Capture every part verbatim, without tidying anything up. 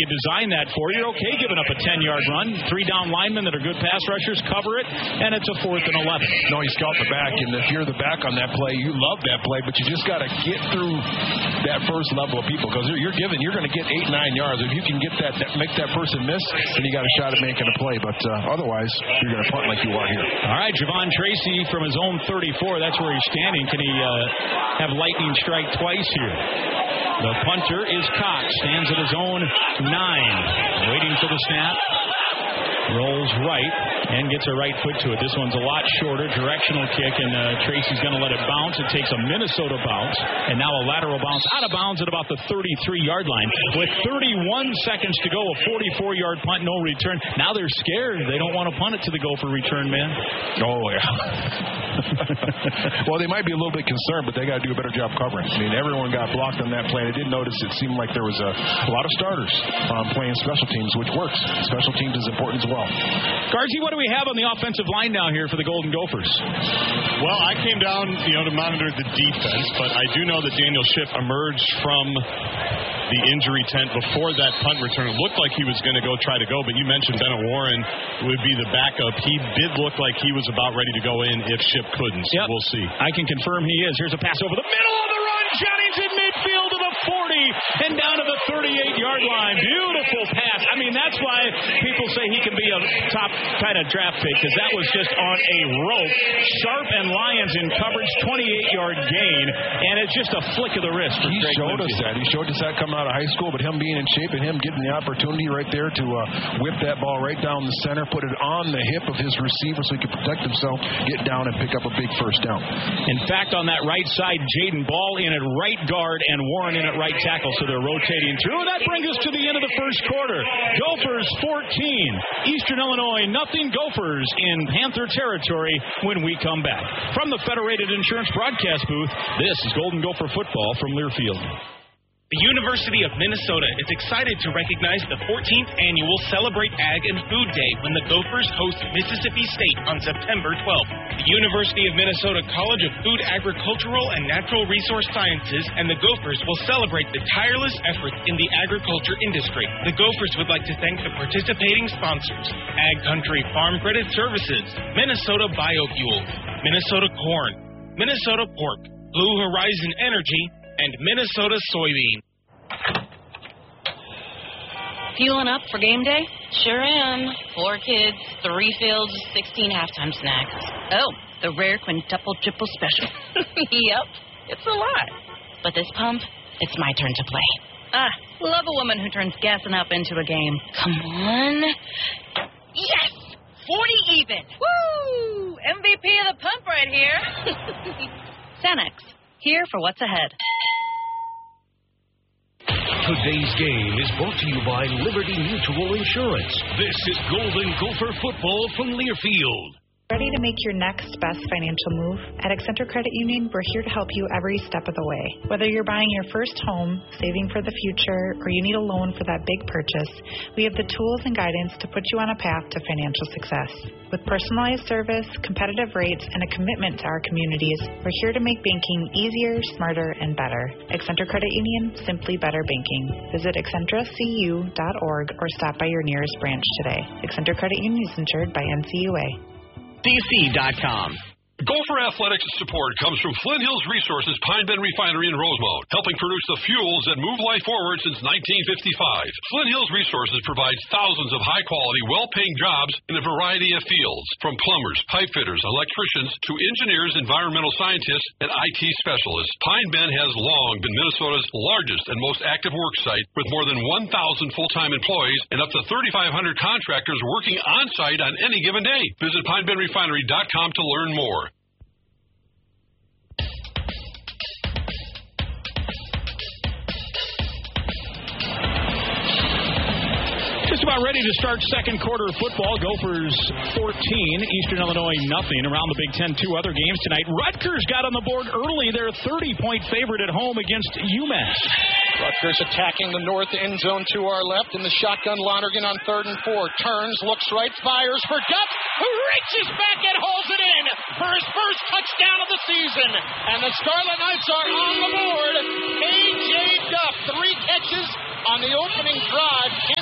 you design that for, you're okay giving up a ten-yard run. Three down linemen that are good pass rushers cover it, and it's a fourth and eleven. No, you scout the back, and if you're the back on that play, you love that play, but you just got to get through that first level of people because you're given, you're going to get eight, nine yards. If you can get that, that make that person miss, then you got a shot at making a play. But uh, otherwise, you're going to punt like you are here. All right, Javon Tracy from his own thirty-four. That's where he's standing. Can he uh, have lightning strike twice here? The punter is Cox. Stands at his own nine. Waiting for the snap. Rolls right and gets a right foot to it. This one's a lot shorter, directional kick, and uh, Tracy's going to let it bounce. It takes a Minnesota bounce, and now a lateral bounce out of bounds at about the thirty-three-yard line. With thirty-one seconds to go, a forty-four-yard punt, no return. Now they're scared. They don't want to punt it to the Gopher return man. Oh, yeah. Well, they might be a little bit concerned, but they got to do a better job covering. I mean, everyone got blocked on that play. I did notice it seemed like there was a, a lot of starters um, playing special teams, which works. Special teams is important as well. Gargi, what do we have on the offensive line now here for the Golden Gophers? Well, I came down, you know, to monitor the defense, but I do know that Daniel Schiff emerged from the injury tent before that punt return. It looked like he was going to go try to go, but you mentioned Bennett Warren would be the backup. He did look like he was about ready to go in if Schiff couldn't, so yep. We'll see. I can confirm he is. Here's a pass over the middle of the run. Jennings in midfield to the forty and down to the thirty-eight-yard line. Beautiful pass. I mean, that's why people say he can be a top kind of draft pick, because that was just on a rope. Sharp and Lyons in coverage, twenty-eight-yard gain, and it's just a flick of the wrist. He Greg showed Lindsey. us that. He showed us that coming out of high school, but him being in shape and him getting the opportunity right there to uh, whip that ball right down the center, put it on the hip of his receiver so he could protect himself, get down and pick up a big first down. In fact, on that right side, Jaden Ball in at right guard and Warren in at right tackle, so they're rotating through. That brings us to the end of the first quarter. Gophers fourteen, Eastern Illinois nothing. Gophers in Panther territory when we come back. From the Federated Insurance broadcast booth, this is Golden Gopher football from Learfield. The University of Minnesota is excited to recognize the fourteenth annual Celebrate Ag and Food Day when the Gophers host Mississippi State on September twelfth. The University of Minnesota College of Food, Agricultural, and Natural Resource Sciences and the Gophers will celebrate the tireless efforts in the agriculture industry. The Gophers would like to thank the participating sponsors: Ag Country Farm Credit Services, Minnesota Biofuels, Minnesota Corn, Minnesota Pork, Blue Horizon Energy, and Minnesota Soybean. Fueling up for game day? Sure am. Four kids, three fields, sixteen halftime snacks. Oh, the rare quintuple triple special. Yep, it's a lot. But this pump, it's my turn to play. Ah, love a woman who turns gassing up into a game. Come on. Yes! forty even. Woo! M V P of the pump right here. Xanax, here for what's ahead. Today's game is brought to you by Liberty Mutual Insurance. This is Golden Gopher football from Learfield. Ready to make your next best financial move? At Accenture Credit Union, we're here to help you every step of the way. Whether you're buying your first home, saving for the future, or you need a loan for that big purchase, we have the tools and guidance to put you on a path to financial success. With personalized service, competitive rates, and a commitment to our communities, we're here to make banking easier, smarter, and better. Accenture Credit Union, simply better banking. Visit Accenture C U dot org or stop by your nearest branch today. Accenture Credit Union is insured by N C U A. D C dot com. Gopher Athletics support comes from Flint Hills Resources Pine Bend Refinery in Rosemount, helping produce the fuels that move life forward since nineteen fifty-five. Flint Hills Resources provides thousands of high-quality, well-paying jobs in a variety of fields, from plumbers, pipe fitters, electricians, to engineers, environmental scientists, and I T specialists. Pine Bend has long been Minnesota's largest and most active work site, with more than one thousand full-time employees and up to thirty-five hundred contractors working on-site on any given day. Visit pine bend refinery dot com to learn more. Just about ready to start second quarter of football. Gophers fourteen, Eastern Illinois nothing. Around the Big Ten, two other games tonight. Rutgers got on the board early. They're a thirty-point favorite at home against UMass. Rutgers attacking the north end zone to our left in the shotgun. Lonergan on third and four. Turns, looks right, fires for Gup, who reaches back and holds it in for his first touchdown of the season. And the Scarlet Knights are on the board. A J. Duff, three catches on the opening drive.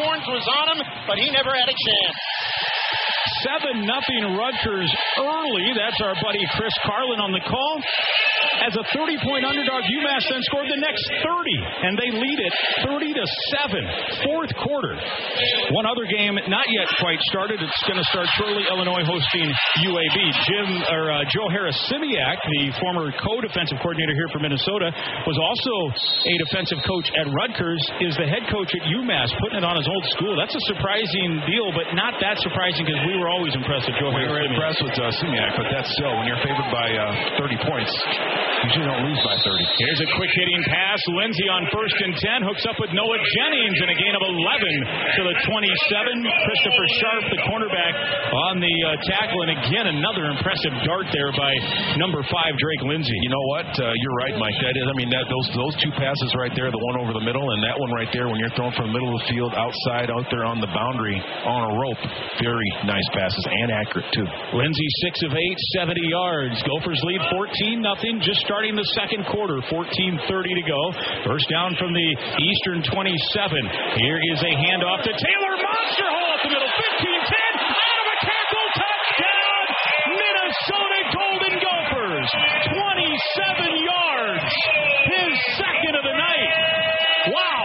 Horns was on him, but he never had a chance. seven nothing Rutgers early. That's our buddy Chris Carlin on the call. As a thirty-point underdog, UMass then scored the next thirty, and they lead it thirty to seven. Fourth quarter. One other game not yet quite started. It's going to start shortly. Illinois hosting U A B. Jim or uh, Joe Harris-Simiak, the former co-defensive coordinator here for Minnesota, was also a defensive coach at Rutgers, is the head coach at UMass, putting it on his old school. That's a surprising deal, but not that surprising because we were always impressed with Joe we Harris-Simiak. We were impressed with uh, Simiak, but that's still, when you're favored by uh, thirty points, you usually don't lose by thirty. Here's a quick hitting pass. Lindsey on first and ten. Hooks up with Noah Jennings and a gain of eleven to the twenty-seven. Christopher Sharp, the cornerback, on the uh, tackle. And again, another impressive dart there by number five, Drake Lindsey. You know what? Uh, you're right, Mike. That is, I mean, that, those those two passes right there, the one over the middle and that one right there, when you're thrown from the middle of the field outside, out there on the boundary, on a rope, very nice passes and accurate, too. Lindsey, six of eight, seventy yards. Gophers lead fourteen nothing, just starting the second quarter. fourteen thirty to go. First down from the Eastern twenty-seven. Here is a handoff to Taylor. Monster hole up the middle. fifteen ten. Out of a tackle. Touchdown. Minnesota Golden Gophers. twenty-seven yards. His second of the night. Wow.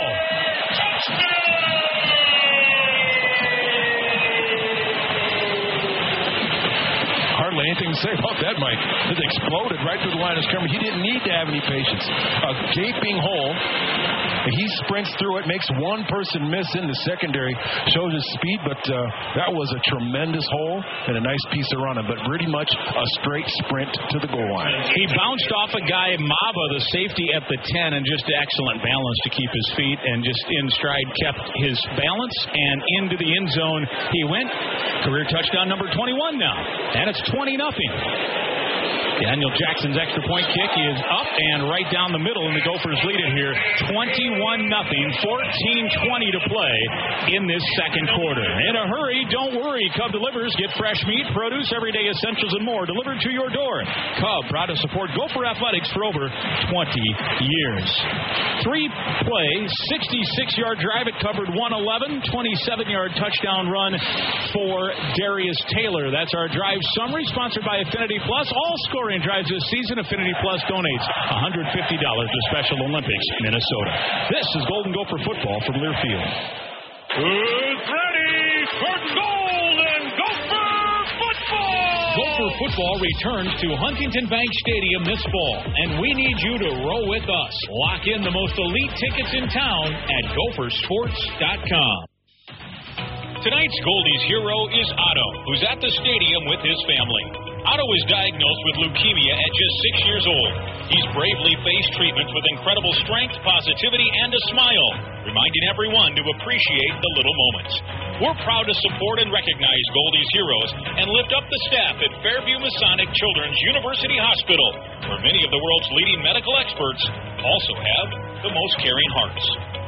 Hardly anything to say about that, Mike. It exploded right through the line of scrimmage. He didn't need to have any patience. A gaping hole. He sprints through it, makes one person miss in the secondary, shows his speed, but uh, that was a tremendous hole and a nice piece of running, but pretty much a straight sprint to the goal line. He bounced off a guy, Maba, the safety at the ten, and just excellent balance to keep his feet, and just in stride kept his balance, and into the end zone he went. Career touchdown number twenty-one now, and it's twenty nothing. Daniel Jackson's extra point kick is up and right down the middle, and the Gophers lead it here twenty-one nothing, fourteen twenty to play in this second quarter. In a hurry, don't worry. Cub delivers. Get fresh meat, produce, everyday essentials, and more delivered to your door. Cub, proud to support Gopher Athletics for over twenty years. Three-play, sixty-six-yard drive. It covered one eleven, twenty-seven-yard touchdown run for Darius Taylor. That's our drive summary, sponsored by Affinity Plus. All scoring drives this season. Affinity Plus donates one hundred fifty dollars to Special Olympics Minnesota. This is Golden Gopher football from Learfield. Who's ready for Golden Gopher football? Gopher football returns to Huntington Bank Stadium this fall, and we need you to row with us. Lock in the most elite tickets in town at gopher sports dot com. Tonight's Goldie's hero is Otto, who's at the stadium with his family. Otto was diagnosed with leukemia at just six years old. He's bravely faced treatments with incredible strength, positivity, and a smile, reminding everyone to appreciate the little moments. We're proud to support and recognize Goldie's heroes and lift up the staff at Fairview Masonic Children's University Hospital, where many of the world's leading medical experts also have the most caring hearts.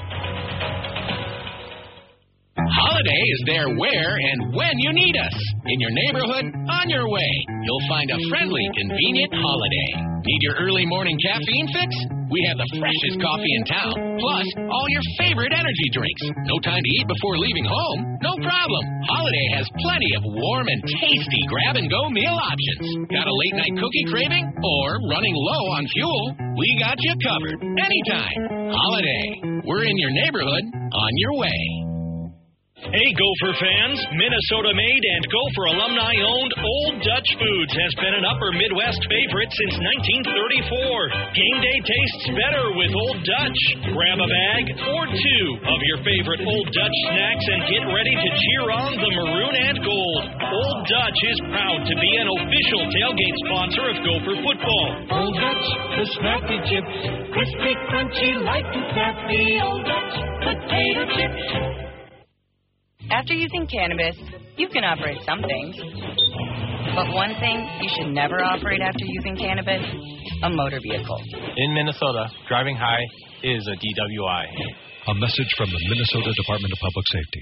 Holiday is there where and when you need us. In your neighborhood, on your way. You'll find a friendly, convenient Holiday. Need your early morning caffeine fix? We have the freshest coffee in town, plus all your favorite energy drinks. No time to eat before leaving home? No problem. Holiday has plenty of warm and tasty grab-and-go meal options. Got a late-night cookie craving? Or running low on fuel? We got you covered. Anytime. Holiday. We're in your neighborhood, on your way. Hey, Gopher fans. Minnesota-made and Gopher alumni-owned Old Dutch Foods has been an Upper Midwest favorite since nineteen thirty-four. Game day tastes better with Old Dutch. Grab a bag or two of your favorite Old Dutch snacks and get ready to cheer on the maroon and gold. Old Dutch is proud to be an official tailgate sponsor of Gopher football. Old Dutch, the snappy chips, crispy, crunchy, light and snappy. Old Dutch potato chips. After using cannabis, you can operate some things. But one thing you should never operate after using cannabis, a motor vehicle. In Minnesota, driving high is a D W I. A message from the Minnesota Department of Public Safety.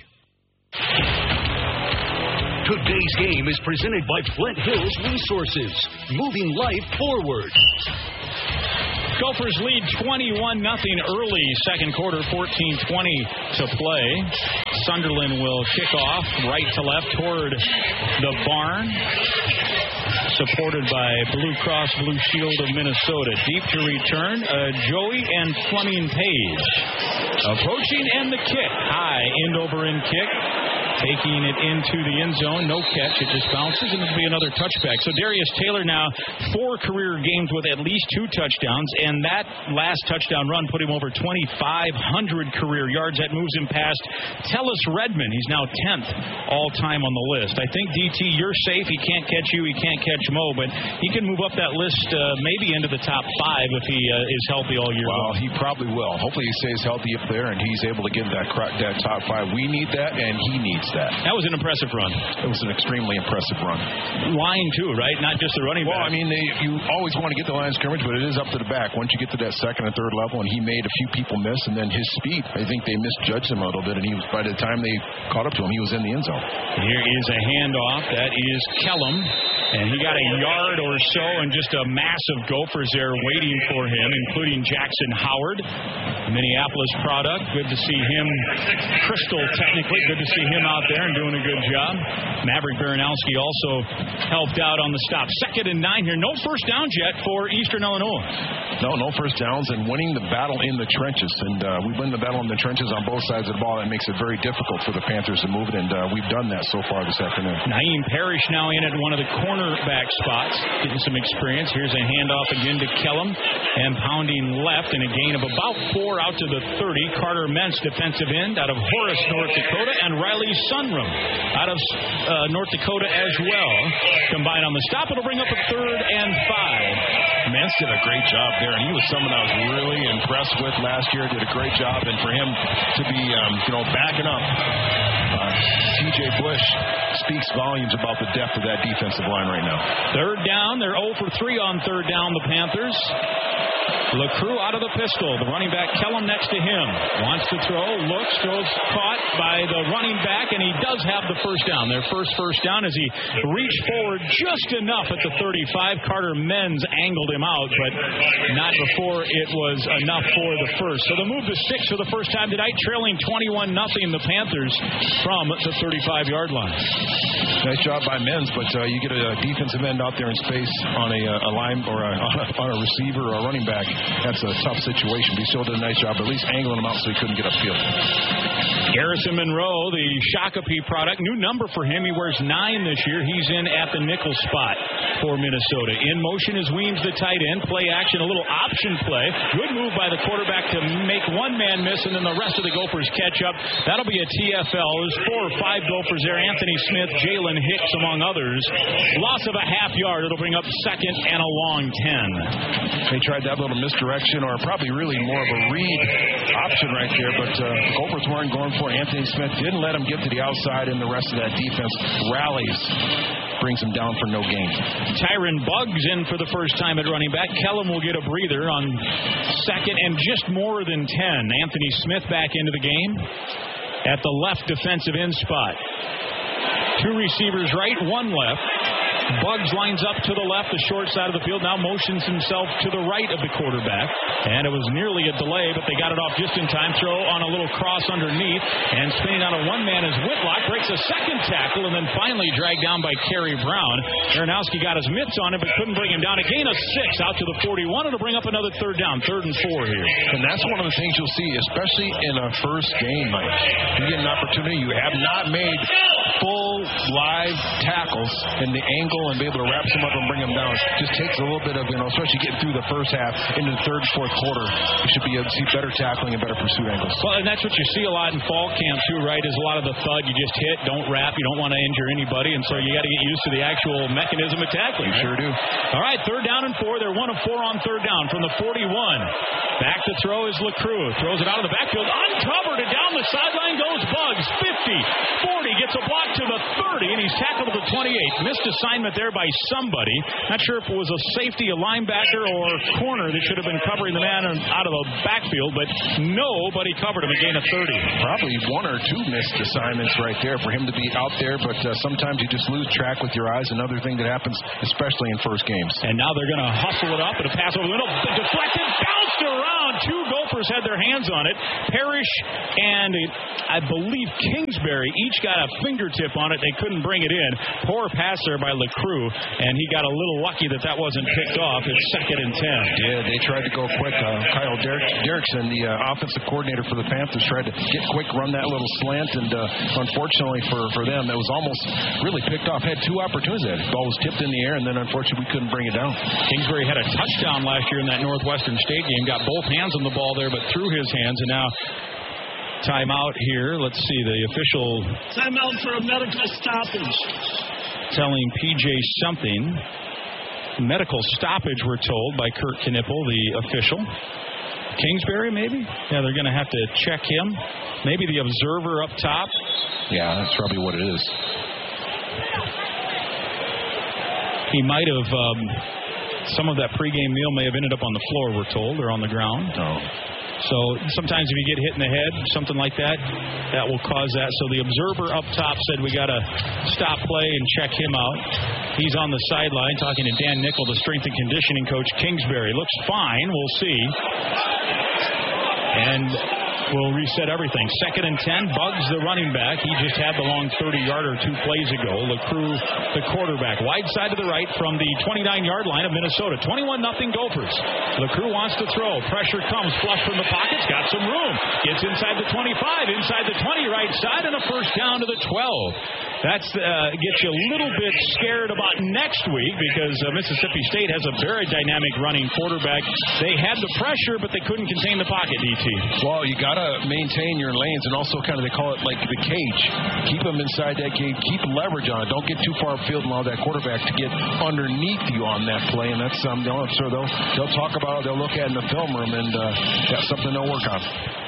Today's game is presented by Flint Hills Resources, moving life forward. Gophers lead twenty-one nothing early second quarter, fourteen twenty to play. Sunderland will kick off right to left toward the barn, supported by Blue Cross Blue Shield of Minnesota. Deep to return, uh, Joey and Fleming Page. Approaching and the kick. High end over end kick. Taking it into the end zone. No catch. It just bounces, and it'll be another touchback. So Darius Taylor now four career games with at least two touchdowns, and that last touchdown run put him over twenty-five hundred career yards. That moves him past Tellis Redmond. He's now tenth all-time on the list. I think, D T, you're safe. He can't catch you. He can't catch Mo, but he can move up that list uh, maybe into the top five if he uh, is healthy all year well, long. He probably will. Hopefully he stays healthy up there, and he's able to get that, that top five. We need that, and he needs that. That was an impressive run. It was an extremely impressive run. Line, too, right? Not just the running well, back. Well, I mean, they, you always want to get the line of scrimmage, but it is up to the back. Once you get to that second and third level, and he made a few people miss, and then his speed, I think they misjudged him a little bit, and he was, by the time they caught up to him, he was in the end zone. Here is a handoff. That is Kellum, and he got a yard or so, and just a mass of Gophers there waiting for him, including Jackson Howard, Minneapolis product. Good to see him, Crystal technically, good to see him out there and doing a good job. Maverick Baranowski also helped out on the stop. Second and nine here. No first downs yet for Eastern Illinois. No, no first downs, and winning the battle in the trenches. And uh, we win the battle in the trenches on both sides of the ball. That makes it very difficult for the Panthers to move it, and uh, we've done that so far this afternoon. Naeem Parrish now in at one of the cornerback spots, getting some experience. Here's a handoff again to Kellum, and pounding left, and a gain of about four out to the thirty. Carter Mentz, defensive end out of Horace, North Dakota, and Riley Sunrum out of uh, North Dakota as well. Combined on the stop, it'll bring up a third and five. Mentz did a great job there, and he was someone I was really impressed with last year. Did a great job, and for him to be, um, you know, backing up uh, T J Bush speaks volumes about the depth of that defensive line right now. Third down, they're oh for three on third down, the Panthers. LaCrue out of the pistol. The running back, Kellum, next to him. Wants to throw, looks, throws, caught by the running back, and he does have the first down. Their first first down as he reached forward just enough at the thirty-five. Carter Menz angled him out, but not before it was enough for the first. So the move to six for the first time tonight, trailing twenty-one nothing the Panthers from the thirty-five-yard line. Nice job by Menz, but uh, you get a defensive end out there in space on a, a line or a, on a receiver or a running back. That's a tough situation. He still did a nice job, at least angling him out so he couldn't get upfield. Garrison Monroe, the Shakopee product, new number for him. He wears nine this year. He's in at the nickel spot for Minnesota. In motion is Weems, the tight end. Play action, a little option play. Good move by the quarterback to make one man miss, and then the rest of the Gophers catch up. That'll be a T F L. There's four or five Gophers there. Anthony Smith, Jalen Hicks, among others. Loss of a half yard. It'll bring up second and a long ten. They tried that little misdirection, or probably really more of a read option right there, but uh, Gophers weren't going for it. Anthony Smith didn't let him get to the outside, and the rest of that defense rallies, brings him down for no gain. Tyron Buggs in for the first time at running back. Kellum will get a breather on second and just more than ten. Anthony Smith back into the game at the left defensive end spot. Two receivers right, one left. Buggs lines up to the left, the short side of the field, now motions himself to the right of the quarterback. And it was nearly a delay, but they got it off just in time. Throw on a little cross underneath, and spinning on a one-man is Whitlock. Breaks a second tackle, and then finally dragged down by Kerry Brown. Aronowski got his mitts on it, but couldn't bring him down. A gain of six out to the forty-one. It'll bring up another third down, third and four here. And that's one of the things you'll see, especially in a first game, Mike. You get an opportunity. You have not made full live tackles in the angle and be able to wrap some up and bring them down. It just takes a little bit of, you know, especially getting through the first half into the third and fourth quarter. You should be able to see better tackling and better pursuit angles. Well, and that's what you see a lot in fall camp, too, right, is a lot of the thud. You just hit, don't wrap, you don't want to injure anybody, and so you got to get used to the actual mechanism of tackling. You sure do. All right, third down and four. They're one of four on third down from the forty-one. Back to throw is LaCrue. Throws it out of the backfield. Uncovered, and down the sideline goes Buggs. fifty, forty, gets a block to the thirty, and he's tackled at the twenty-eight. Missed assignment there by somebody. Not sure if it was a safety, a linebacker, or corner that should have been covering the man out of the backfield, but nobody covered him. A gain of thirty. Probably one or two missed assignments right there for him to be out there, but uh, sometimes you just lose track with your eyes. Another thing that happens, especially in first games. And now they're going to hustle it up and a pass over the middle. Deflected, bounced around. Two Gophers had their hands on it. Parrish and I believe Kingsbury each got a fingertip on it. They couldn't bring it in. Poor pass there by LeCroux, and he got a little lucky that that wasn't picked off. It's second and ten. Yeah, they tried to go quick. Uh, Kyle Derrick, Derrickson, the uh, offensive coordinator for the Panthers, tried to get quick, run that little slant, and uh, unfortunately for, for them, it was almost really picked off. Had two opportunities there. The ball was tipped in the air, and then unfortunately we couldn't bring it down. Kingsbury had a touchdown last year in that Northwestern State game. Got both hands on the ball there, but threw his hands, and now timeout here. Let's see, the official timeout for a medical stoppage. Telling P J something. Medical stoppage, we're told, by Kurt Knipple, the official. Kingsbury, maybe? Yeah, they're going to have to check him. Maybe the observer up top. Yeah, that's probably what it is. He might have, um, some of that pregame meal may have ended up on the floor, we're told, or on the ground. Oh. So sometimes if you get hit in the head, something like that, that will cause that. So the observer up top said we got to stop play and check him out. He's on the sideline talking to Dan Nickel, the strength and conditioning coach. Kingsbury looks fine. We'll see. And we'll reset everything. Second and ten. Buggs, the running back. He just had the long thirty-yarder two plays ago. LeCroux, the quarterback. Wide side to the right from the twenty-nine-yard line of Minnesota. twenty-one nothing Gophers. LeCroux wants to throw. Pressure comes. Flush from the pockets. Got some room. Gets inside the twenty-five. Inside the twenty, right side. And a first down to the twelve. That's uh, gets you a little bit scared about next week because uh, Mississippi State has a very dynamic running quarterback. They had the pressure, but they couldn't contain the pocket, D T. Well, you got to maintain your lanes, and also kind of they call it like the cage. Keep them inside that cage. Keep leverage on it. Don't get too far upfield and allow that quarterback to get underneath you on that play, and that's um, they'll, so they'll, they'll talk about it. They'll look at it in the film room, and uh, that's something they'll work on.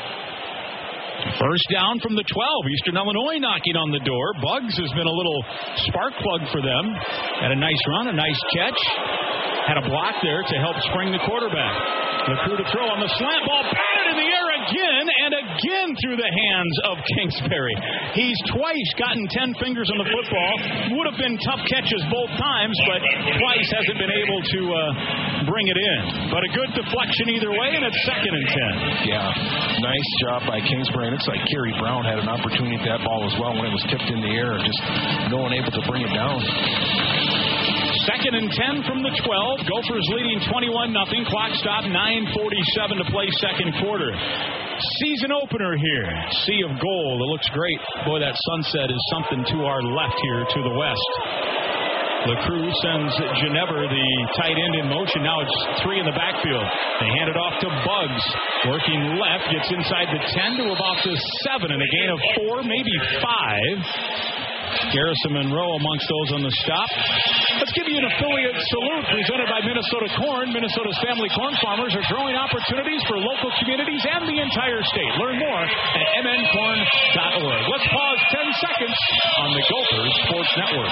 First down from the twelve. Eastern Illinois knocking on the door. Buggs has been a little spark plug for them. Had a nice run, a nice catch. Had a block there to help spring the quarterback. LeCroux to throw on the slant ball. Batted in the air again and again through the hands of Kingsbury. He's twice gotten ten fingers on the football. Would have been tough catches both times, but twice hasn't been able to uh, bring it in. But a good deflection either way, and it's second and ten. Yeah, nice job by Kingsbury. And it's like Kerry Brown had an opportunity at that ball as well when it was tipped in the air, just no one able to bring it down. Second and ten from the twelve. Gophers leading twenty-one nothing. Clock stop, nine forty-seven to play second quarter. Season opener here. Sea of gold. It looks great. Boy, that sunset is something to our left here to the west. LeCroux sends Ginevra, the tight end, in motion. Now it's three in the backfield. They hand it off to Buggs. Working left. Gets inside the ten to about the seven. And a gain of four, maybe five. Garrison Monroe amongst those on the stop. Let's give you an affiliate salute presented by Minnesota Corn. Minnesota's family corn farmers are growing opportunities for local communities and the entire state. Learn more at m n corn dot org. Let's pause ten seconds on the Gophers Sports Network.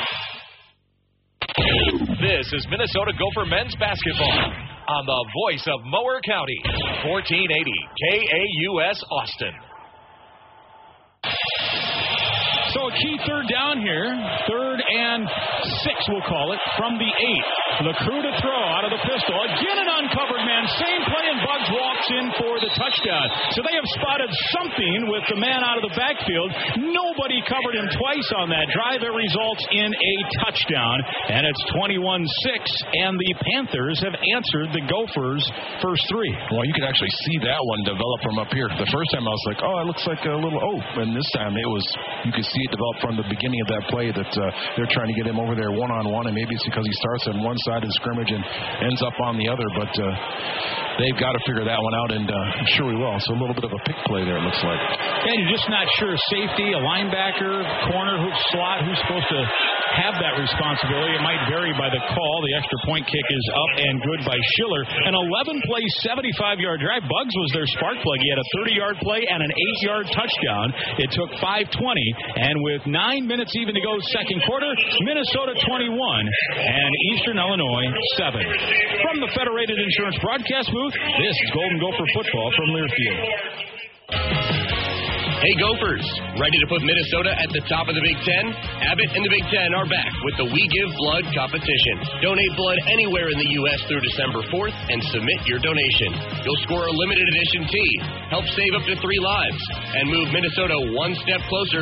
This is Minnesota Gopher men's basketball on the voice of Mower County, fourteen eighty K A U S Austin. So a key third down here. Third and six, we'll call it, from the eight. LeCroux to throw out of the pistol. Again, an uncovered man. Same play, and Buggs walks in for the touchdown. So they have spotted something with the man out of the backfield. Nobody covered him twice on that drive. It results in a touchdown, and it's twenty-one six, and the Panthers have answered the Gophers' first three. Well, you could actually see that one develop from up here. The first time I was like, oh, it looks like a little oh, and this time it was, you could see it develop from the beginning of that play that uh, they're trying to get him over there one-on-one, and maybe it's because he starts on one side of the scrimmage and ends up on the other, but uh, they've got to figure that one out, and uh, I'm sure we will. So a little bit of a pick play there, it looks like. And you're just not sure. Safety, a linebacker, corner, who's slot, who's supposed to have that responsibility. It might vary by the call. The extra point kick is up and good by Schiller. An eleven-play, seventy-five-yard drive. Buggs was their spark plug. He had a thirty-yard play and an eight-yard touchdown. It took five twenty And with nine minutes even to go second quarter, Minnesota twenty-one and Eastern Illinois seven. From the Federated Insurance broadcast booth, this is Golden Gopher football from Learfield. Hey Gophers, ready to put Minnesota at the top of the Big Ten? Abbott and the Big Ten are back with the We Give Blood competition. Donate blood anywhere in the U S through December fourth and submit your donation. You'll score a limited edition tee, help save up to three lives, and move Minnesota one step closer